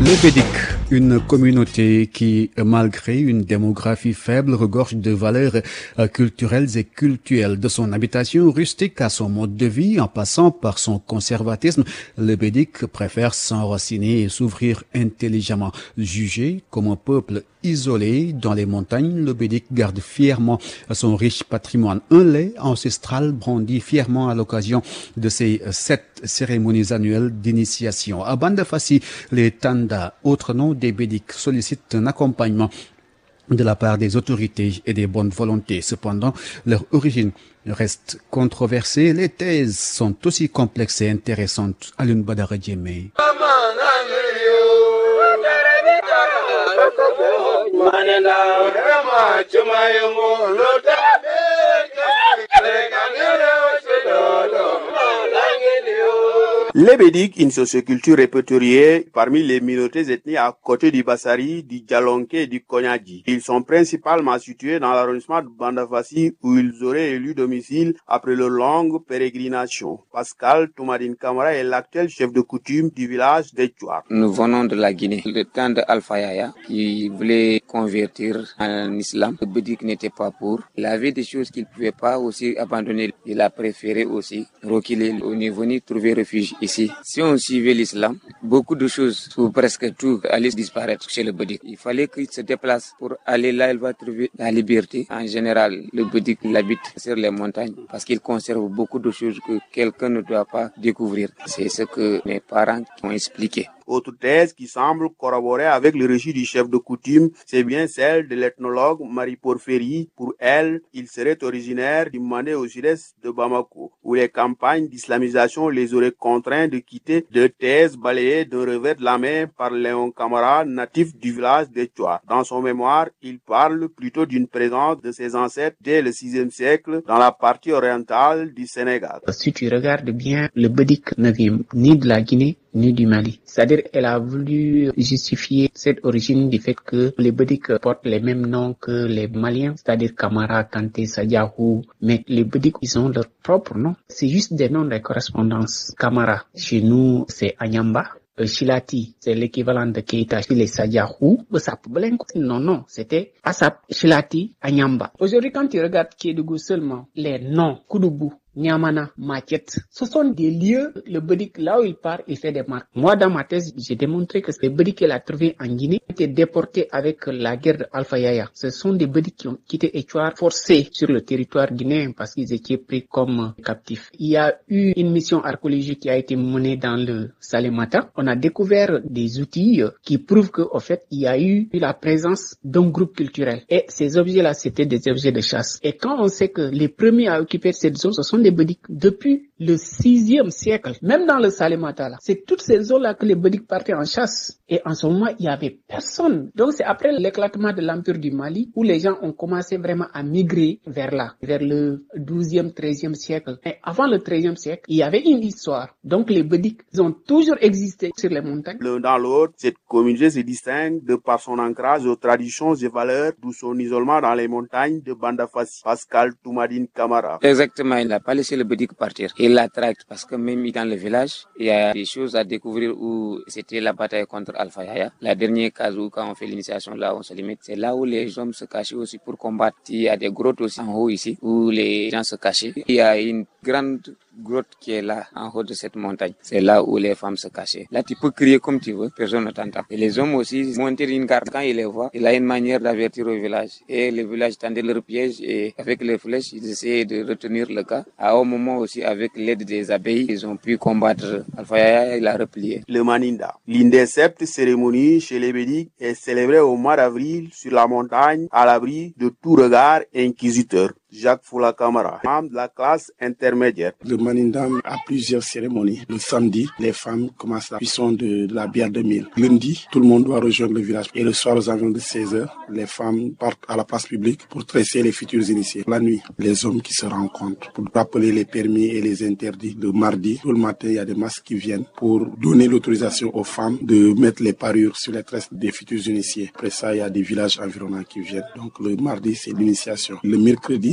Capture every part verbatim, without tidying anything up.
Le Bédic, une communauté qui, malgré une démographie faible, regorge de valeurs culturelles et cultuelles. De son habitation rustique à son mode de vie, en passant par son conservatisme, le Bédic préfère s'enraciner et s'ouvrir intelligemment. Jugé comme un peuple isolé dans les montagnes, le Bédic garde fièrement son riche patrimoine. Un lait ancestral brandi fièrement à l'occasion de ses sept cérémonies annuelles d'initiation. À Bandafassi, les Tanda, autre nom des Bédic, sollicitent un accompagnement de la part des autorités et des bonnes volontés. Cependant, leur origine reste controversée. Les thèses sont aussi complexes et intéressantes. Alun Badara Djemé. Les Bédic, une socioculture répertoriée parmi les minorités ethniques à côté du Bassari, du Djalonké et du Konyadji. Ils sont principalement situés dans l'arrondissement de Bandafassi où ils auraient élu domicile après leur longue pérégrination. Pascal Toumadine Camara est l'actuel chef de coutume du village d'Etchouar. Nous venons de la Guinée, le temps de Alpha Yaya qui voulait convertir en islam. Le Bédic n'était pas pour. Il avait des choses qu'il ne pouvait pas aussi abandonner. Il a préféré aussi reculer. On est venu trouver refuge ici. Si on suivait l'islam, beaucoup de choses, ou presque tout, allaient disparaître chez le Bédic. Il fallait qu'il se déplace pour aller là, il va trouver la liberté. En général, le Bédic l'habite sur les montagnes parce qu'il conserve beaucoup de choses que quelqu'un ne doit pas découvrir. C'est ce que mes parents ont expliqué. Autre thèse qui semble corroborer avec le récit du chef de coutume, c'est bien celle de l'ethnologue Marie Porphyrie. Pour elle, il serait originaire du Mandé au sud-est de Bamako, où les campagnes d'islamisation les auraient contraints de quitter deux thèses balayées d'un revers de la main par Léon Camara, natif du village d'Etchouar. Dans son mémoire, il parle plutôt d'une présence de ses ancêtres dès le sixième siècle dans la partie orientale du Sénégal. Si tu regardes bien, le Bédic ne vient ni de la Guinée, ni du Mali. C'est-à-dire, elle a voulu justifier cette origine du fait que les Bédic portent les mêmes noms que les Maliens, c'est-à-dire Kamara, Kanté, Sadiahou, mais les Bédic, ils ont leur propre nom. C'est juste des noms de correspondance. Kamara, chez nous, c'est Anyamba. Shilati, c'est l'équivalent de Keita chez les Sadiahou. Non, non, c'était Asap, Shilati, Anyamba. Aujourd'hui, quand tu regardes Kédougou seulement, les noms, Koudougou, Niamana, Maquet, ce sont des lieux, le Bédic, là où il part, il fait des marques. Moi, dans ma thèse, j'ai démontré que le Bédic qu'il a trouvé en Guinée était déporté avec la guerre de Alpha Yaya. Ce sont des Bédic qui ont quitté Etchouar forcés sur le territoire guinéen parce qu'ils étaient pris comme captifs. Il y a eu une mission archéologique qui a été menée dans le Salémata. On a découvert des outils qui prouvent qu'au fait, il y a eu la présence d'un groupe culturel. Et ces objets-là, c'était des objets de chasse. Et quand on sait que les premiers à occuper cette zone, ce sont des Bédic depuis le sixième siècle, même dans le Salémata là, c'est toutes ces zones-là que les Bédic partaient en chasse. Et en ce moment, il n'y avait personne. Donc c'est après l'éclatement de l'Empire du Mali où les gens ont commencé vraiment à migrer vers là, vers le douzième, treizième siècle. Et avant le treizième siècle, il y avait une histoire. Donc les Bédic, ils ont toujours existé sur les montagnes. L'un dans l'autre, cette communauté se distingue de par son ancrage aux traditions et valeurs, d'où son isolement dans les montagnes de Bandafassi. Pascal Toumadine Camara. Exactement, il n'a pas laissé le Bédic partir. Il la traque parce que même dans le village, il y a des choses à découvrir où c'était la bataille contre Alpha Yaya. La dernière case où quand on fait l'initiation, là on se limite, c'est là où les hommes se cachaient aussi pour combattre. Il y a des grottes aussi en haut ici où les gens se cachaient. Il y a une grande grotte qui est là en haut de cette montagne. C'est là où les femmes se cachaient. Là tu peux crier comme tu veux, personne ne t'entend. Et les hommes aussi montent une garde quand ils les voient. Il a une manière d'avertir au village. Et le village tendait leur piège et avec les flèches, ils essayaient de retenir le cas. À un moment aussi, avec l'aide des abeilles, ils ont pu combattre Alpha Yaya, il a replié. Le Maninda. L'une des sept cérémonies chez les Bédic est célébrée au mois d'avril sur la montagne à l'abri de tout regard inquisiteur. Jacques Foula Camara, membre de la classe intermédiaire. Le Manindam a plusieurs cérémonies. Le samedi, les femmes commencent la cuisson de, de la bière de mille. Lundi, tout le monde doit rejoindre le village. Et le soir, aux environs de seize heures, les femmes partent à la place publique pour tresser les futurs initiés. La nuit, les hommes qui se rencontrent pour rappeler les permis et les interdits. Le mardi, tout le matin, il y a des masses qui viennent pour donner l'autorisation aux femmes de mettre les parures sur les tresses des futurs initiés. Après ça, il y a des villages environnants qui viennent. Donc le mardi, c'est l'initiation. Le mercredi,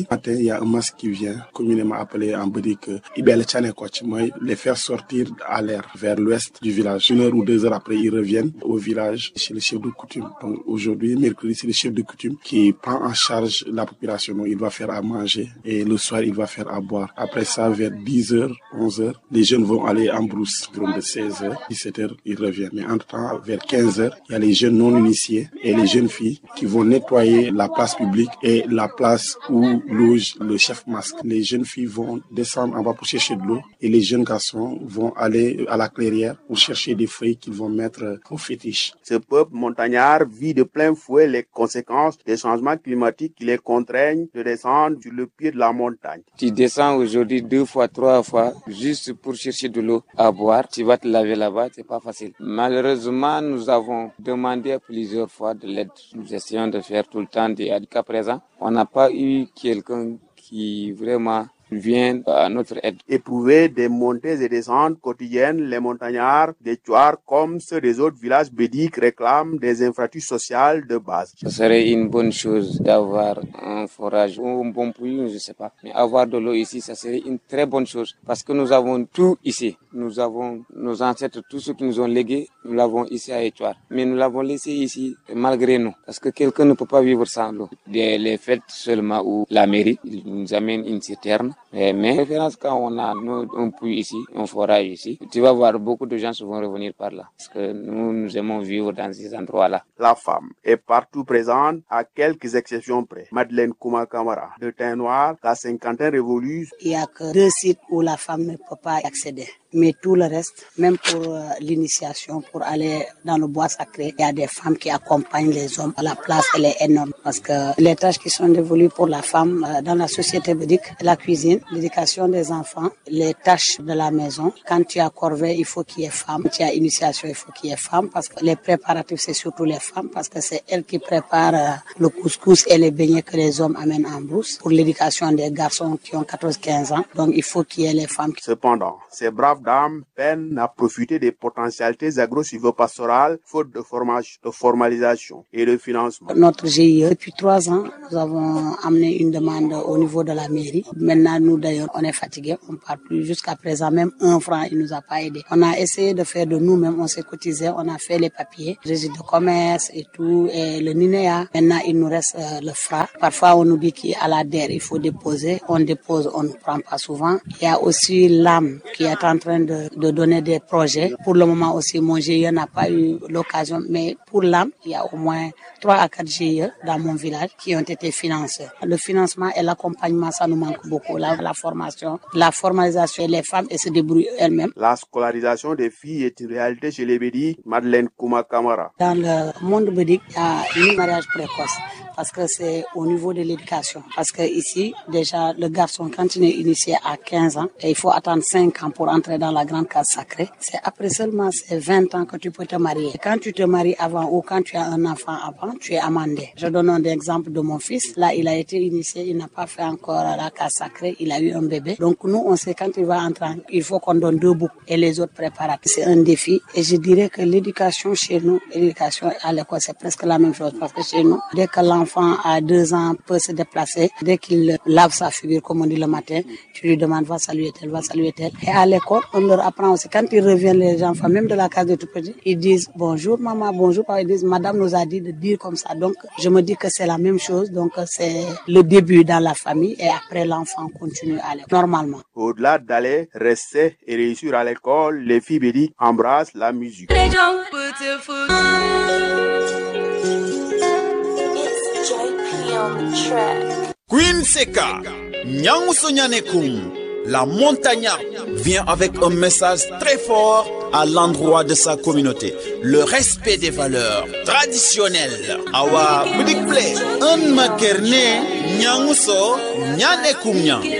matin, il y a un masque qui vient, communément appelé en bédique Ibel Tchane Koch, les faire sortir à l'air vers l'ouest du village. Une heure ou deux heures après, ils reviennent au village chez le chef de coutume. Donc aujourd'hui, mercredi, c'est le chef de coutume qui prend en charge la population. Donc, il va faire à manger et le soir, il va faire à boire. Après ça, vers dix heures, onze heures, les jeunes vont aller en brousse. De seize heures, dix-sept heures, ils reviennent. Mais entre-temps, vers quinze heures, il y a les jeunes non initiés et les jeunes filles qui vont nettoyer la place publique et la place où loge le chef masque. Les jeunes filles vont descendre en bas pour chercher de l'eau et les jeunes garçons vont aller à la clairière pour chercher des feuilles qu'ils vont mettre au fétiche. Ce peuple montagnard vit de plein fouet les conséquences des changements climatiques qui les contraignent de descendre sur le pied de la montagne. Tu descends aujourd'hui deux fois, trois fois juste pour chercher de l'eau à boire. Tu vas te laver là-bas, c'est pas facile. Malheureusement, nous avons demandé plusieurs fois de l'aide. Nous essayons de faire tout le temps. Jusqu'à présent, on n'a pas eu quelqu'un qui vraiment viennent à notre aide. Éprouver des montées et descentes quotidiennes, les montagnards des Tchouar comme ceux des autres villages bédiques réclament des infrastructures sociales de base. Ce serait une bonne chose d'avoir un forage ou un bon puits, je ne sais pas. Mais avoir de l'eau ici, ça serait une très bonne chose parce que nous avons tout ici. Nous avons nos ancêtres, tout ce qu'ils nous ont légué, nous l'avons ici à Tchouar. Mais nous l'avons laissé ici malgré nous parce que quelqu'un ne peut pas vivre sans l'eau. Les fêtes seulement où la mairie nous amène une citerne. Mais, mais référence quand on a un puits ici, un forage ici, tu vas voir beaucoup de gens vont revenir par là. Parce que nous, nous aimons vivre dans ces endroits-là. La femme est partout présente, à quelques exceptions près. Madeleine Kouma Kamara, de teint noir, la cinquantaine révolue. Il n'y a que deux sites où la femme ne peut pas y accéder. Mais tout le reste, même pour euh, l'initiation, pour aller dans le bois sacré, il y a des femmes qui accompagnent les hommes. La place, elle est énorme parce que les tâches qui sont dévolues pour la femme euh, dans la société bédique, la cuisine, l'éducation des enfants, les tâches de la maison. Quand tu as corvée, il faut qu'il y ait femme. Quand tu as initiation, il faut qu'il y ait femme parce que les préparatifs, c'est surtout les femmes parce que c'est elles qui préparent euh, le couscous et les beignets que les hommes amènent en brousse. Pour l'éducation des garçons qui ont quatorze quinze ans, donc il faut qu'il y ait les femmes. Cependant, ces braves dames peinent à profiter des potentialités agro-silvopastorales faute de formation, de formalisation et de financement. Notre G I E, depuis trois ans, nous avons amené une demande au niveau de la mairie. Maintenant, nous d'ailleurs, on est fatigués, on ne parle plus. Jusqu'à présent, même un franc, il ne nous a pas aidé. On a essayé de faire de nous-mêmes, on s'est cotisé, on a fait les papiers, registre de commerce et tout, et le NINEA. Maintenant, il nous reste euh, le F R A. Parfois, on nous dit qu'à la D E R, il faut déposer. On dépose, on ne prend pas souvent. Il y a aussi l'A M qui est en train de de donner des projets. Pour le moment aussi, mon G I E n'a pas eu l'occasion, mais pour l'A M, il y a au moins trois à quatre G I E dans mon village qui ont été financés. Le financement et l'accompagnement, ça nous manque beaucoup. La, la formation, la formalisation, les femmes, elles se débrouillent elles-mêmes. La scolarisation des filles est une réalité chez les bédiques. Madeleine Kouma Kamara. Dans le monde bédique, il y a le mariage précoce parce que c'est au niveau de l'éducation. Parce que ici, déjà, le garçon, quand il est initié à quinze ans, et il faut attendre cinq ans pour entrer dans la grande case sacrée. C'est après seulement ces vingt ans que tu peux te marier. Et quand tu te maries avant ou quand tu as un enfant avant, tu es amendé. Je donne un exemple de mon fils. Là, il a été initié, il n'a pas fait encore la case sacrée, il a eu un bébé. Donc nous, on sait quand il va entrer, il faut qu'on donne deux boucles et les autres préparatifs. C'est un défi. Et je dirais que l'éducation chez nous, l'éducation à l'école, c'est presque la même chose. Parce que chez nous, dès que l'enfant à deux ans peut se déplacer, dès qu'il lave sa figure, comme on dit le matin, tu lui demandes, va saluer tel, va saluer tel. Et à l'école, on leur apprend aussi. Quand ils reviennent, les enfants, même de la case de tout petit, ils disent bonjour maman, bonjour papa, ils disent madame nous a dit de dire comme ça. Donc, je me dis que c'est la même chose. Donc, c'est le début dans la famille et après l'enfant continue à l'école, normalement. Au-delà d'aller, rester et réussir à l'école, les filles bédiques embrassent la musique. Queen Seka, Nyanguso Nyanekum, la montagnarde vient avec un message très fort à l'endroit de sa communauté. Le respect des valeurs traditionnelles. Awa Boudik Play, un makerne, Nyanguso Nyanekum Nyang.